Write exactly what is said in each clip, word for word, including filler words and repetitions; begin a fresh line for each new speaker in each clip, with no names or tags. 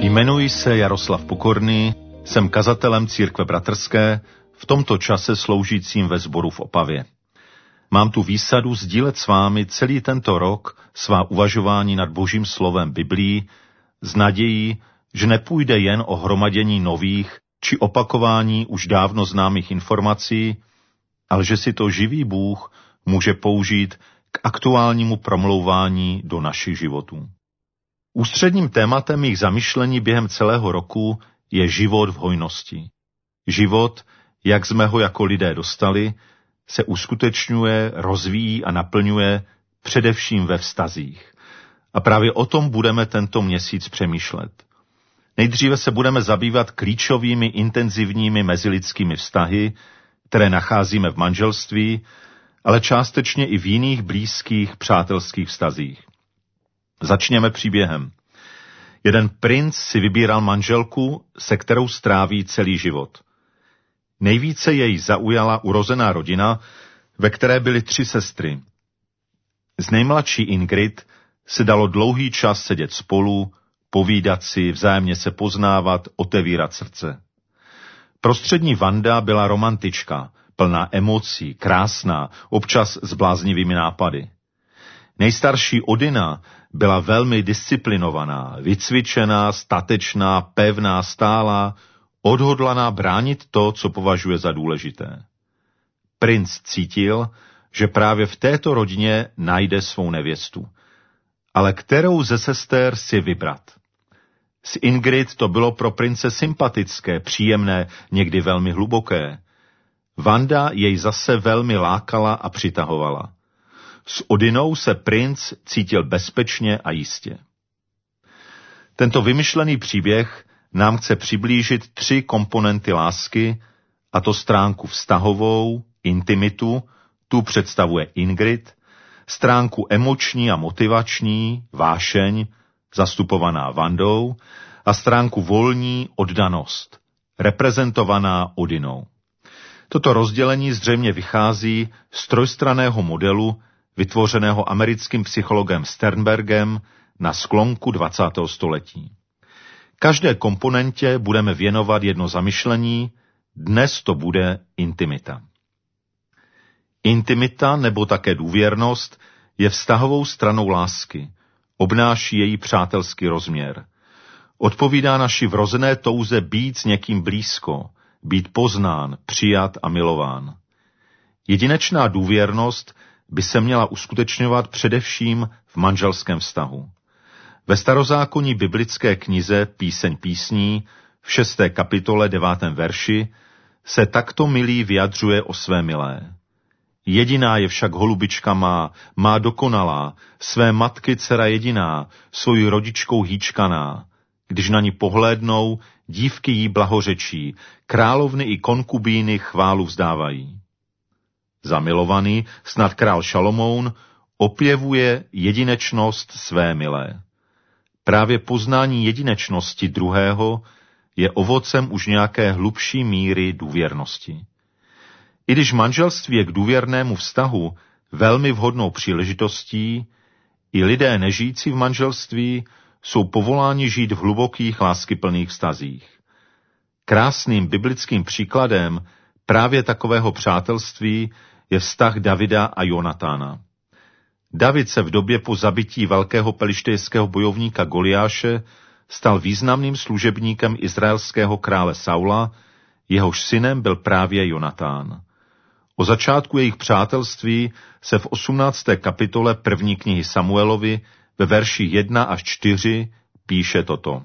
Jmenuji se Jaroslav Pokorný, jsem kazatelem Církve bratrské, v tomto čase sloužícím ve sboru v Opavě. Mám tu výsadu sdílet s vámi celý tento rok svá uvažování nad Božím slovem Biblií s nadějí, že nepůjde jen o hromadění nových či opakování už dávno známých informací, ale že si to živý Bůh může použít k aktuálnímu promlouvání do našich životů. Ústředním tématem mých zamyšlení během celého roku je život v hojnosti. Život, jak jsme ho jako lidé dostali, se uskutečňuje, rozvíjí a naplňuje především ve vztazích. A právě o tom budeme tento měsíc přemýšlet. Nejdříve se budeme zabývat klíčovými intenzivními mezilidskými vztahy, které nacházíme v manželství, ale částečně i v jiných blízkých přátelských vztazích. Začněme příběhem. Jeden princ si vybíral manželku, se kterou stráví celý život. Nejvíce jej zaujala urozená rodina, ve které byly tři sestry. S nejmladší Ingrid se dalo dlouhý čas sedět spolu, povídat si, vzájemně se poznávat, otevírat srdce. Prostřední Vanda byla romantička, plná emocí, krásná, občas s bláznivými nápady. Nejstarší Odina byla velmi disciplinovaná, vycvičená, statečná, pevná, stálá, odhodlaná bránit to, co považuje za důležité. Princ cítil, že právě v této rodině najde svou nevěstu. Ale kterou ze sester si vybrat? S Ingrid to bylo pro prince sympatické, příjemné, někdy velmi hluboké. Vanda jej zase velmi lákala a přitahovala. S Odinou se princ cítil bezpečně a jistě. Tento vymyšlený příběh nám chce přiblížit tři komponenty lásky, a to stránku vztahovou, intimitu, tu představuje Ingrid, stránku emoční a motivační, vášeň, zastupovaná Vandou, a stránku volní, oddanost, reprezentovaná Odinou. Toto rozdělení zřejmě vychází z trojstranného modelu, vytvořeného americkým psychologem Sternbergem na sklonku dvacátého století. Každé komponentě budeme věnovat jedno zamyšlení, dnes to bude intimita. Intimita nebo také důvěrnost je vztahovou stranou lásky, obnáší její přátelský rozměr. Odpovídá naší vrozené touze být s někým blízko, být poznán, přijat a milován. Jedinečná důvěrnost by se měla uskutečňovat především v manželském vztahu. Ve starozákonní biblické knize Píseň písní v šesté kapitole devátém verši se takto milý vyjadřuje o své milé. Jediná je však holubička má, má dokonalá, své matky dcera jediná, svojí rodičkou hýčkaná. Když na ní pohlédnou, dívky jí blahořečí, královny i konkubíny chválu vzdávají. Zamilovaný, snad král Šalomoun, opěvuje jedinečnost své milé. Právě poznání jedinečnosti druhého je ovocem už nějaké hlubší míry důvěrnosti. I když manželství je k důvěrnému vztahu velmi vhodnou příležitostí, i lidé nežijící v manželství jsou povoláni žít v hlubokých láskyplných vztazích. Krásným biblickým příkladem právě takového přátelství je vztah Davida a Jonatána. David se v době po zabití velkého pelištejského bojovníka Goliáše stal významným služebníkem izraelského krále Saula, jehož synem byl právě Jonatán. O začátku jejich přátelství se v osmnácté kapitole první knihy Samuelovi ve verších jedna až čtyři píše toto.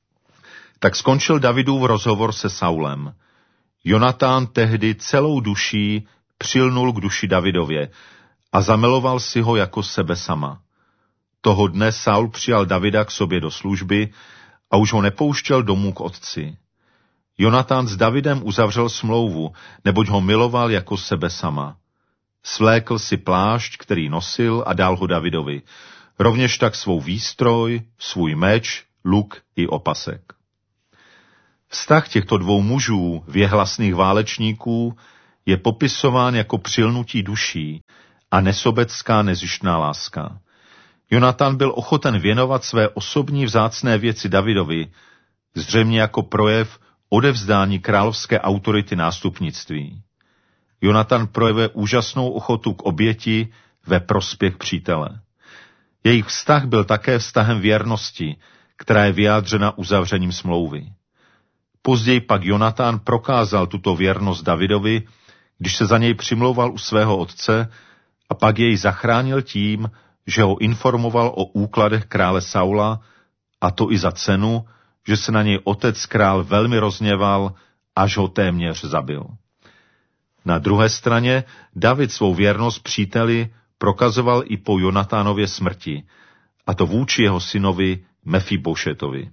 Tak skončil Davidův rozhovor se Saulem. Jonatán tehdy celou duší přilnul k duši Davidově a zamiloval si ho jako sebe sama. Toho dne Saul přijal Davida k sobě do služby a už ho nepouštěl domů k otci. Jonatán s Davidem uzavřel smlouvu, neboť ho miloval jako sebe sama. Svlékl si plášť, který nosil, a dal ho Davidovi. Rovněž tak svou výstroj, svůj meč, luk i opasek. Vztah těchto dvou mužů, věhlasných válečníků, je popisován jako přilnutí duší a nesobecká nezištná láska. Jonatan byl ochoten věnovat své osobní vzácné věci Davidovi, zřejmě jako projev odevzdání královské autority nástupnictví. Jonatan projevuje úžasnou ochotu k oběti ve prospěch přítele. Jejich vztah byl také vztahem věrnosti, která je vyjádřena uzavřením smlouvy. Později pak Jonatan prokázal tuto věrnost Davidovi, když se za něj přimlouval u svého otce a pak jej zachránil tím, že ho informoval o úkladech krále Saula, a to i za cenu, že se na něj otec král velmi rozněval, až ho téměř zabil. Na druhé straně David svou věrnost příteli prokazoval i po Jonatánově smrti, a to vůči jeho synovi Mefibošetovi.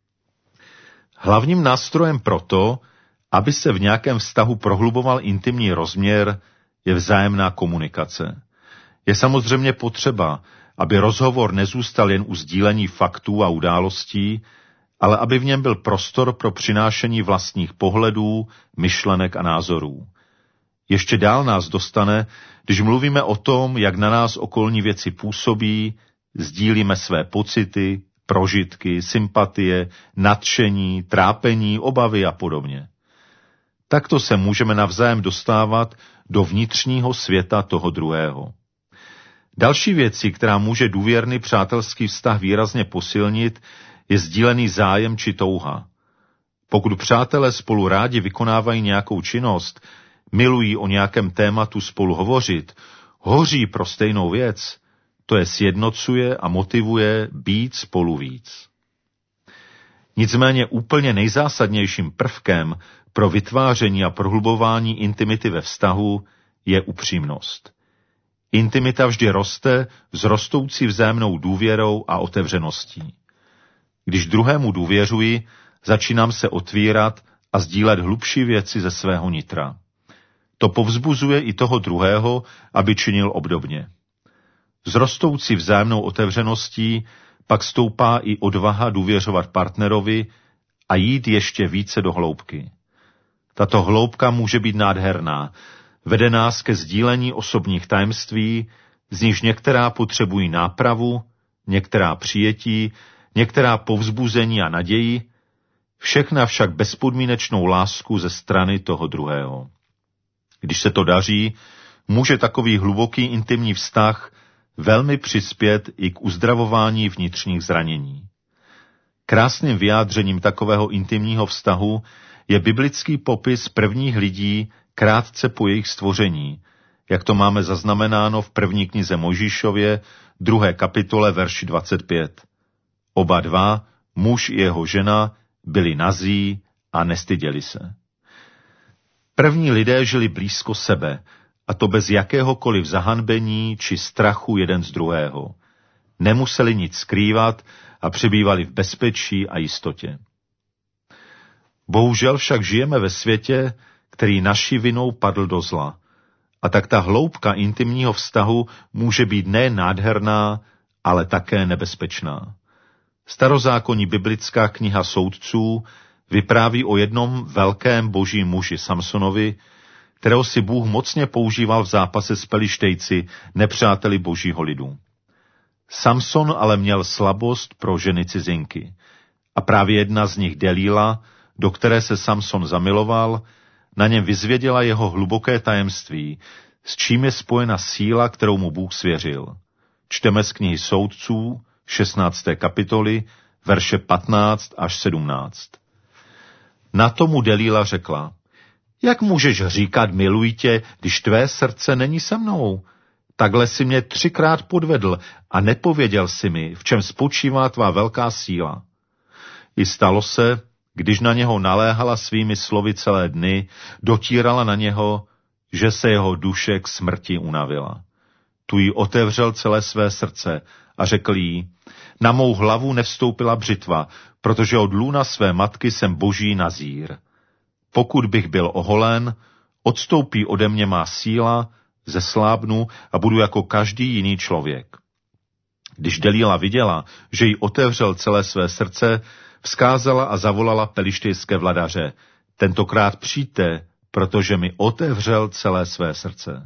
Hlavním nástrojem proto, aby se v nějakém vztahu prohluboval intimní rozměr, je vzájemná komunikace. Je samozřejmě potřeba, aby rozhovor nezůstal jen u sdílení faktů a událostí, ale aby v něm byl prostor pro přinášení vlastních pohledů, myšlenek a názorů. Ještě dál nás dostane, když mluvíme o tom, jak na nás okolní věci působí, sdílíme své pocity, prožitky, sympatie, nadšení, trápení, obavy a podobně. Takto se můžeme navzájem dostávat do vnitřního světa toho druhého. Další věcí, která může důvěrný přátelský vztah výrazně posilnit, je sdílený zájem či touha. Pokud přátelé spolu rádi vykonávají nějakou činnost, milují o nějakém tématu spolu hovořit, hoří pro stejnou věc, to je sjednocuje a motivuje být spolu víc. Nicméně úplně nejzásadnějším prvkem pro vytváření a prohlubování intimity ve vztahu je upřímnost. Intimita vždy roste s rostoucí vzájemnou důvěrou a otevřeností. Když druhému důvěřuji, začínám se otvírat a sdílet hlubší věci ze svého nitra. To povzbuzuje i toho druhého, aby činil obdobně. S rostoucí vzájemnou otevřeností pak stoupá i odvaha důvěřovat partnerovi a jít ještě více do hloubky. Tato hloubka může být nádherná, vede nás ke sdílení osobních tajemství, z nichž některá potřebují nápravu, některá přijetí, některá povzbuzení a naději, všechna však bezpodmínečnou lásku ze strany toho druhého. Když se to daří, může takový hluboký intimní vztah velmi přispět i k uzdravování vnitřních zranění. Krásným vyjádřením takového intimního vztahu je biblický popis prvních lidí krátce po jejich stvoření, jak to máme zaznamenáno v první knize Mojžíšově, druhé kapitole, verši dvacet pět. Oba dva, muž i jeho žena, byli nazí a nestyděli se. První lidé žili blízko sebe, a to bez jakéhokoliv zahanbení či strachu jeden z druhého. Nemuseli nic skrývat a přebývali v bezpečí a jistotě. Bohužel však žijeme ve světě, který naší vinou padl do zla. A tak ta hloubka intimního vztahu může být nejen nádherná, ale také nebezpečná. Starozákonní biblická kniha Soudců vypráví o jednom velkém božím muži Samsonovi, kterého si Bůh mocně používal v zápase s Pelištejci, nepřáteli božího lidu. Samson ale měl slabost pro ženy cizinky. A právě jedna z nich, Delíla, do které se Samson zamiloval, na něm vyzvěděla jeho hluboké tajemství, s čím je spojena síla, kterou mu Bůh svěřil. Čteme z knihy Soudců, šestnácté kapitoly, verše patnáct až sedmnáct. Na tomu Delíla řekla: Jak můžeš říkat miluji tě, když tvé srdce není se mnou? Takhle si mě třikrát podvedl a nepověděl si mi, v čem spočívá tvá velká síla. I stalo se, když na něho naléhala svými slovy celé dny, dotírala na něho, že se jeho duše k smrti unavila. Tu jí otevřel celé své srdce a řekl jí: Na mou hlavu nevstoupila břitva, protože od lůna své matky jsem boží nazír. Pokud bych byl oholen, odstoupí ode mě má síla, zeslábnu a budu jako každý jiný člověk. Když Delíla viděla, že jí otevřel celé své srdce, vzkázala a zavolala pelištejské vladaře: Tentokrát přijďte, protože mi otevřel celé své srdce.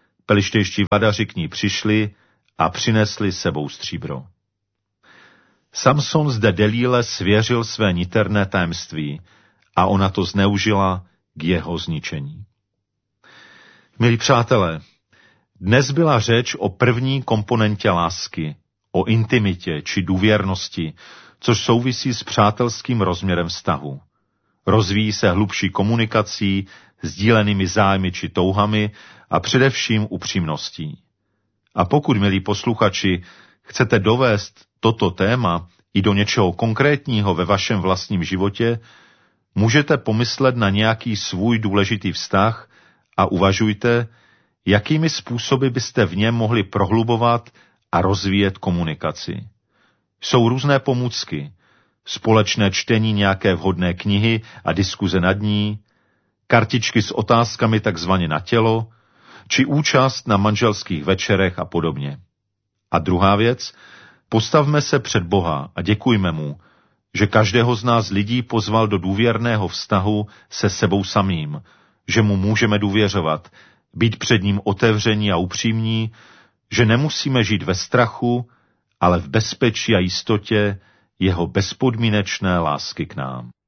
Pelištejští vladaři k ní přišli a přinesli sebou stříbro. Samson zde Delíle svěřil své niterné tajemství a ona to zneužila k jeho zničení. Milí přátelé, dnes byla řeč o první komponentě lásky, o intimitě či důvěrnosti, což souvisí s přátelským rozměrem vztahu. Rozvíjí se hlubší komunikací, sdílenými zájmy či touhami a především upřímností. A pokud, milí posluchači, chcete dovést toto téma i do něčeho konkrétního ve vašem vlastním životě, můžete pomyslet na nějaký svůj důležitý vztah a uvažujte, jakými způsoby byste v něm mohli prohlubovat a rozvíjet komunikaci. Jsou různé pomůcky, společné čtení nějaké vhodné knihy a diskuze nad ní, kartičky s otázkami takzvaně na tělo, či účast na manželských večerech a podobně. A druhá věc, postavme se před Boha a děkujme mu, že každého z nás lidí pozval do důvěrného vztahu se sebou samým, že mu můžeme důvěřovat, být před ním otevření a upřímní, že nemusíme žít ve strachu, ale v bezpečí a jistotě jeho bezpodmínečné lásky k nám.